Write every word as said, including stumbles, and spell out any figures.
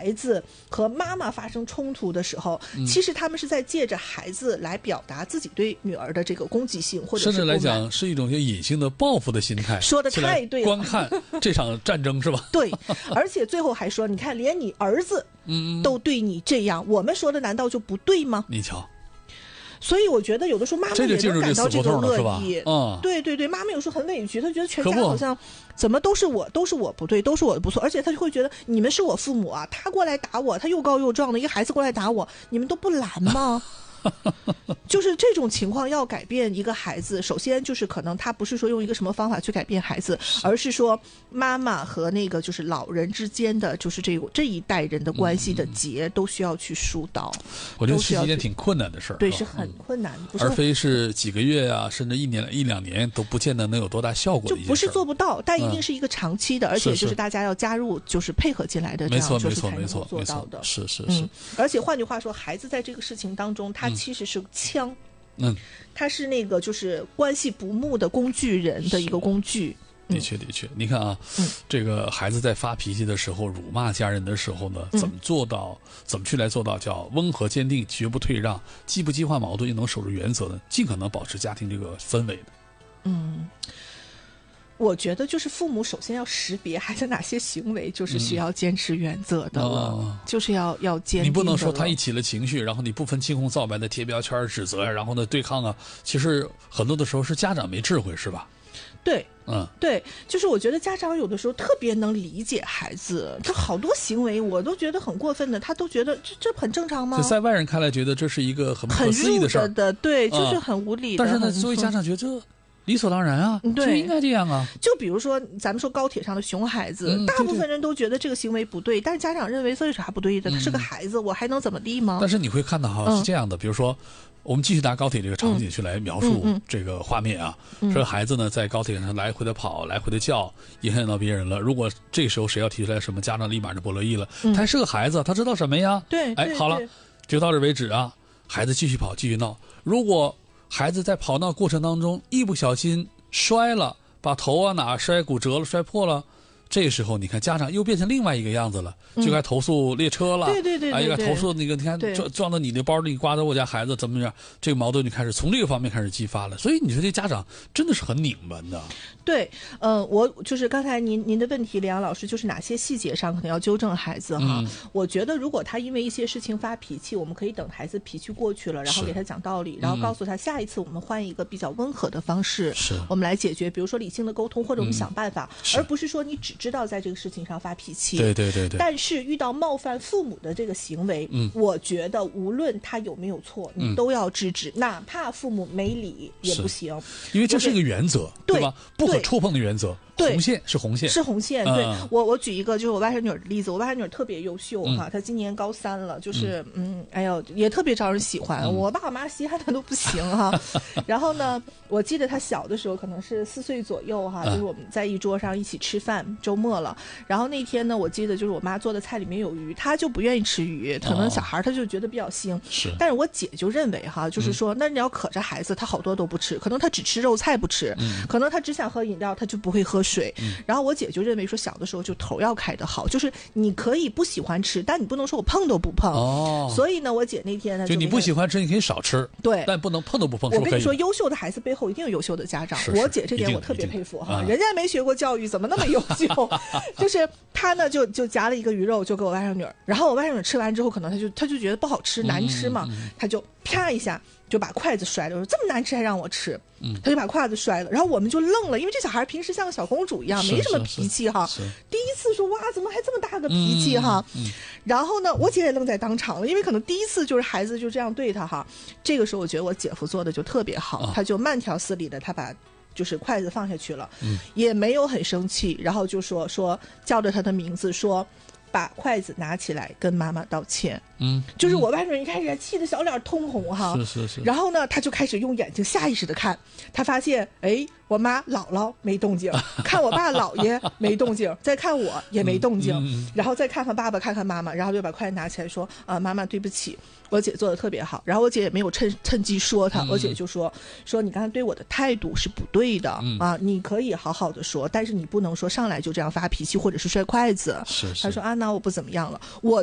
孩子和妈妈发生冲突的时候，嗯、其实他们是在借着孩子来表达自己对女儿的这个攻击性，或者是甚至来讲是一种隐性的报复的心态。 说的太对了， 观看这场战争是吧？ 对，而且最后还说，你看连你儿子都对你这样，嗯、我们说的难道就不对吗？ 你瞧。 所以我觉得有的时候妈妈也能感到这个恶意， 嗯， 对对对，妈妈有时候很委屈，她觉得全家好像怎么都是我，都是我不对，都是我的不错，而且她就会觉得你们是我父母啊，他过来打我，他又高又壮的一个孩子过来打我，你们都不拦吗？就是这种情况要改变一个孩子，首先就是可能他不是说用一个什么方法去改变孩子，而是说妈妈和那个就是老人之间的就是这个这一代人的关系的结都需要去疏导。 我觉得是一件挺困难的事儿， 对，是很困难， 不是而非是几个月啊，甚至一年一两年都不见得能有多大效果的一件事。 就不是做不到，但一定是一个长期的，嗯、而且就是大家要加入，就是配合进来的，这样就是才能够做到的。 是是是、 嗯。而且换句话说，孩子在这个事情当中，他其实是枪， 嗯， 他是那个就是关系不睦的工具人的一个工具。 的确的确，你看啊、嗯，这个孩子在发脾气的时候，辱骂家人的时候呢，怎么做到、嗯、怎么去来做到叫温和坚定，绝不退让，既不激化矛盾，又能守住原则呢？尽可能保持家庭这个氛围的。 嗯，我觉得就是父母首先要识别孩子哪些行为就是需要坚持原则的了，嗯哦、就是要要坚定的了。 你不能说他一起了情绪，然后你不分青红皂白的贴标签、指责，然后呢对抗啊。其实很多的时候是家长没智慧，是吧？ 对， 嗯， 对，就是我觉得家长有的时候特别能理解孩子，就好多行为我都觉得很过分的，他都觉得这这很正常吗？ 在外人看来，觉得这是一个很不可思议的事儿的，对，就是很无理的。 但是呢，作为家长觉得这理所当然啊， 对， 就应该这样啊。 就比如说，咱们说高铁上的熊孩子，嗯、大部分人都觉得这个行为不对，但是家长认为这有啥不对的？他是个孩子，我还能怎么地吗？ 但是你会看到哈，嗯、是这样的，比如说。我们继续拿高铁这个场景去来描述这个画面啊， 嗯嗯、 说孩子呢在高铁上来回的跑，来回的叫，影响到别人了。如果这时候谁要提出来什么，家长立马就不乐意了。嗯、他还是个孩子，他知道什么呀？ 对， 哎，好了，就到这为止啊。孩子继续跑，继续闹。如果孩子在跑闹过程当中一不小心摔了，把头啊哪摔骨折了、摔破了。这时候你看家长又变成另外一个样子了，就该投诉列车了， 对对对， 哎，该投诉那个，你看撞撞到你的包里，刮到我家孩子怎么样？这个矛盾就开始从这个方面开始激发了。所以你说这家长真的是很拧巴的。 对，呃，我就是刚才您您的问题，李阳老师，就是哪些细节上可能要纠正孩子哈？嗯、我觉得如果他因为一些事情发脾气，我们可以等孩子脾气过去了，然后给他讲道理，然后告诉他下一次我们换一个比较温和的方式， 是我们来解决，比如说理性的沟通，或者我们想办法，嗯、而不是说你只知道在这个事情上发脾气。 对对对对。 但是遇到冒犯父母的这个行为，嗯，我觉得无论他有没有错，你都要制止，嗯、哪怕父母没理也不行， 因为这是一个原则，对吧？不可触碰的原则。红线是红线， 是红线。对、嗯、我，我举一个就是我外甥女的例子。我外甥女特别优秀哈、嗯，她今年高三了，就是嗯，嗯哎呦，也特别招人喜欢。嗯、我爸我妈稀罕她都不行哈。然后呢，我记得她小的时候可能是四岁左右哈，就是我们在一桌上一起吃饭，嗯、周末了。然后那天呢，我记得就是我妈做的菜里面有鱼，她就不愿意吃鱼，可能小孩她就觉得比较腥。 是、哦， 但是我姐就认为哈，就是说，嗯、那你要可着孩子，他好多都不吃，可能他只吃肉菜不吃，嗯、可能他只想喝饮料，他就不会喝水。嗯、然后我姐就认为说，小的时候就头要开得好，就是你可以不喜欢吃，但你不能说我碰都不碰。 哦， 所以呢，我姐那天呢， 就你不喜欢吃，你可以少吃， 对， 但不能碰都不碰。 我跟你说，优秀的孩子背后一定有优秀的家长。 是是我姐这点我特别佩服哈， 嗯、 人家没学过教育，怎么那么优秀？就是她呢，就就夹了一个鱼肉，就给我外甥女儿，然后我外甥女吃完之后，可能她就她就觉得不好吃，难吃嘛， 嗯、 她就啪一下。就把筷子摔了，我说这么难吃还让我吃， 嗯， 他就把筷子摔了，然后我们就愣了，因为这小孩平时像个小公主一样，没什么脾气哈，第一次说哇，怎么还这么大个脾气哈， 嗯嗯、 然后呢，我姐也愣在当场了，因为可能第一次就是孩子就这样对他哈，这个时候我觉得我姐夫做的就特别好，啊、他就慢条斯理的，他把就是筷子放下去了， 嗯， 也没有很生气，然后就说说叫着他的名字说。把筷子拿起来跟妈妈道歉， 嗯， 就是我外甥一开始气得小脸通红哈， 是是是， 然后呢，他就开始用眼睛下意识的看，他发现，哎，我妈姥姥没动静，看我爸姥爷没动静，再看我也没动静， 嗯嗯、 然后再看看爸爸，看看妈妈，然后就把筷子拿起来说，啊、呃，妈妈对不起，我姐做的特别好，然后我姐也没有趁趁机说他， 嗯、 我姐就说说你刚才对我的态度是不对的、 嗯、 啊，你可以好好的说，但是你不能说上来就这样发脾气或者是摔筷子， 是是， 他说啊，那我不怎么样了，我。